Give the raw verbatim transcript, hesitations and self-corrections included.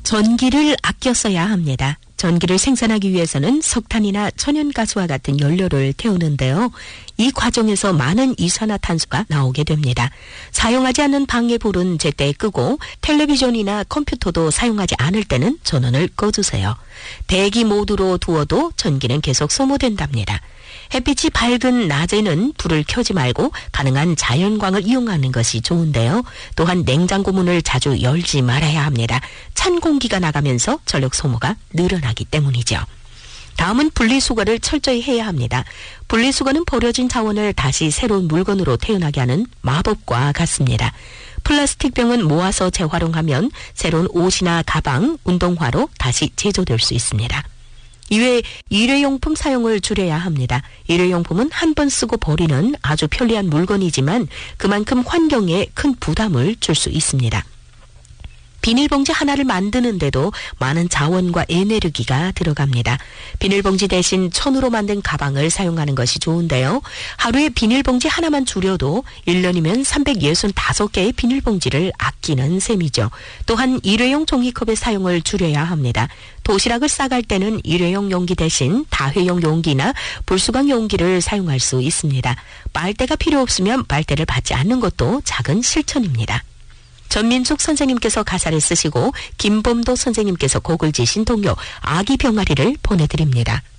전기를 아껴 써야 합니다. 전기를 생산하기 위해서는 석탄이나 천연가스와 같은 연료를 태우는데요. 이 과정에서 많은 이산화탄소가 나오게 됩니다. 사용하지 않는 방해불은 제때 끄고 텔레비전이나 컴퓨터도 사용하지 않을 때는 전원을 꺼주세요. 대기 모드로 두어도 전기는 계속 소모된답니다. 햇빛이 밝은 낮에는 불을 켜지 말고 가능한 자연광을 이용하는 것이 좋은데요. 또한 냉장고 문을 자주 열지 말아야 합니다. 찬 공기가 나가면서 전력 소모가 늘어나기 때문이죠. 다음은 분리수거를 철저히 해야 합니다. 분리수거는 버려진 자원을 다시 새로운 물건으로 태어나게 하는 마법과 같습니다. 플라스틱 병은 모아서 재활용하면 새로운 옷이나 가방, 운동화로 다시 제조될 수 있습니다. 이외에 일회용품 사용을 줄여야 합니다. 일회용품은 한 번 쓰고 버리는 아주 편리한 물건이지만 그만큼 환경에 큰 부담을 줄 수 있습니다. 비닐봉지 하나를 만드는데도 많은 자원과 에너지가 들어갑니다. 비닐봉지 대신 천으로 만든 가방을 사용하는 것이 좋은데요. 하루에 비닐봉지 하나만 줄여도 일 년이면 삼백육십오 개의 비닐봉지를 아끼는 셈이죠. 또한 일회용 종이컵의 사용을 줄여야 합니다. 도시락을 싸갈 때는 일회용 용기 대신 다회용 용기나 불수강 용기를 사용할 수 있습니다. 빨대가 필요 없으면 빨대를 받지 않는 것도 작은 실천입니다. 전민숙 선생님께서 가사를 쓰시고 김범도 선생님께서 곡을 지신 동요 아기 병아리를 보내드립니다.